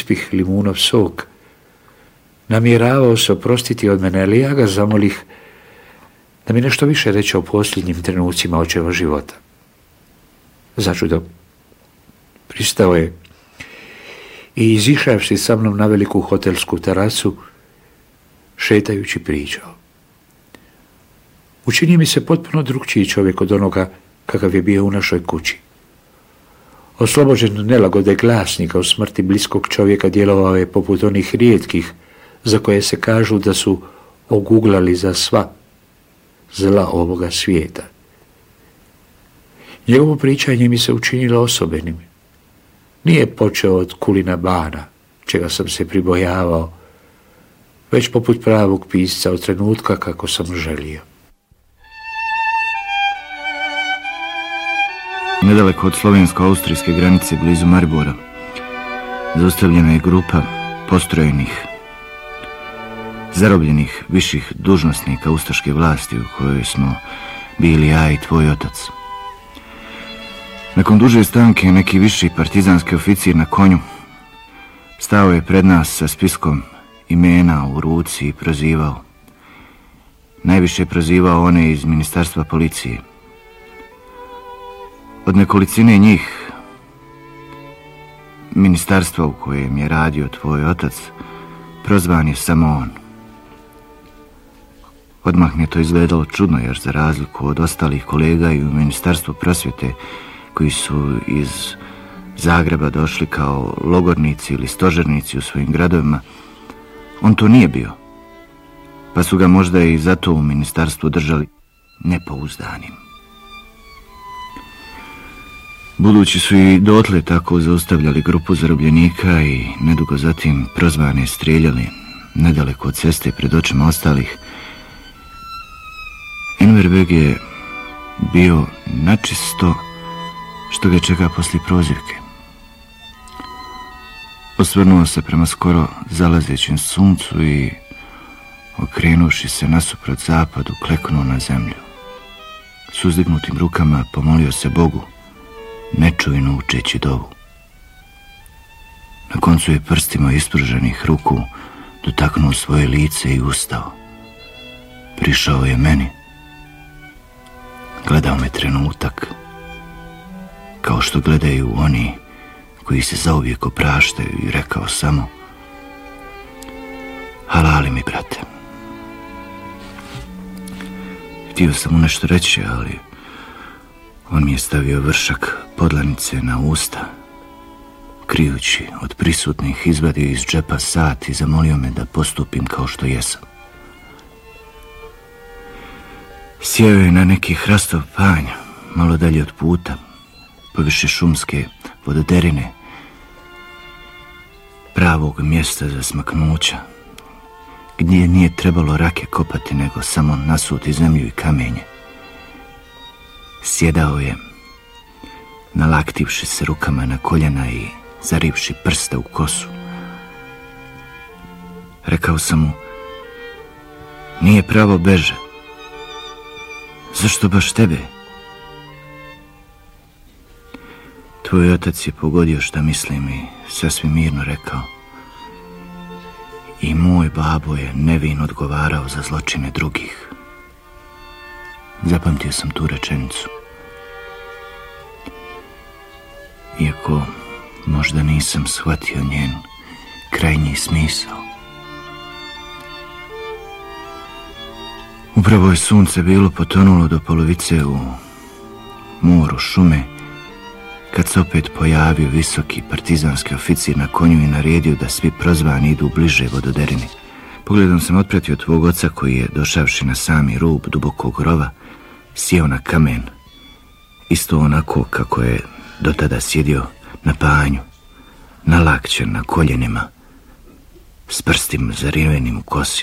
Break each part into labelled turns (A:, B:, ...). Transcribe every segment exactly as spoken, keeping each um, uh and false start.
A: ispih limunov sok. Namjeravao se oprostiti od mene, ali ja ga zamolih da mi nešto više reče o posljednjim trenucima očeva života. Začudo, pristao je i izišavši sa mnom na veliku hotelsku terasu, šetajući pričao. Učini mi se potpuno drugčiji čovjek od onoga kakav je bio u našoj kući. Oslobođen nelagode glasnika o smrti bliskog čovjeka djelovao je poput onih rijetkih za koje se kažu da su oguglali za sva zla ovoga svijeta. Njegovo pričanje mi se učinilo osobenim. Nije počeo od kulina bana, čega sam se pribojavao, već poput pravog pisca od trenutka kako sam želio.
B: Nedaleko od slovensko-austrijske granice, blizu Maribora, zaustavljena je grupa postrojenih, zarobljenih viših dužnosnika ustaške vlasti u kojoj smo bili ja i tvoj otac. Nakon duže stanke neki viši partizanski oficir na konju stao je pred nas sa spiskom imena u ruci i prozivao. Najviše je prozivao one iz ministarstva policije. Od nekolicine njih, ministarstva u kojem je radio tvoj otac, prozvan je samo on. Odmah mi je to izgledalo čudno, jer za razliku od ostalih kolega i u ministarstvu prosvjete, koji su iz Zagreba došli kao logornici ili stožernici u svojim gradovima, on to nije bio, pa su ga možda i zato u ministarstvu držali nepouzdanim. Budući su i dotle tako zaustavljali grupu zarobljenika i nedugo zatim prozvane strijeljali nedaleko od ceste pred očima ostalih, Enver Beg je bio načisto što ga čeka poslije prozivke. Osvrnuo se prema skoro zalazećem suncu i, okrenuši se nasuprot zapadu, kleknuo na zemlju. S uzdignutim rukama pomolio se Bogu, nečujno učeći dovu. Na koncu je prstima ispruženih ruku dotaknuo svoje lice i ustao. Prišao je meni. Gledao me trenutak, kao što gledaju oni koji se zauvijek opraštaju, i rekao samo: halali mi, brate. Htio sam mu nešto reći, ali on mi je stavio vršak podlanice na usta, krijući od prisutnih, izvadio iz džepa sat i zamolio me da postupim kao što jesam. Sjeo je na neki hrastov panj, malo dalje od puta, poviše šumske vododerine, pravog mjesta za smaknuća, gdje nije trebalo rake kopati, nego samo nasuti zemlju i kamenje. Sjedao je, nalaktivši se rukama na koljena i zarivši prste u kosu. Rekao sam mu: nije pravo, beže. Zašto baš tebe? Tvoj otac je pogodio šta mislim i sasvim mirno rekao: i moj babo je nevin odgovarao za zločine drugih. Zapamtio sam tu rečenicu. Iako možda nisam shvatio njen krajnji smisao. Upravo je sunce bilo potonulo do polovice u moru šume, kad se opet pojavio visoki partizanski oficir na konju i naredio da svi prozvani idu bliže vododerini. Pogledom sam otpratio tvog oca, koji je, došavši na sami rub dubokog rova, sjeo na kamen, isto onako kako je do tada sjedio na panju, nalakćen na koljenima, s prstima zarivenim u kosi.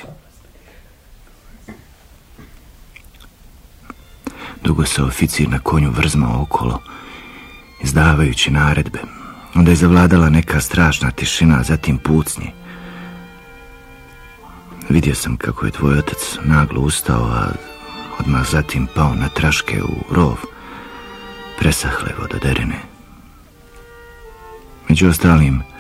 B: Dugo se oficir na konju vrzmao okolo, izdavajući naredbe. Onda je zavladala neka strašna tišina, a zatim pucnji. Vidio sam kako je tvoj otac naglo ustao, a odmah zatim pao na traške u rov presahle vododerine. Među ostalim,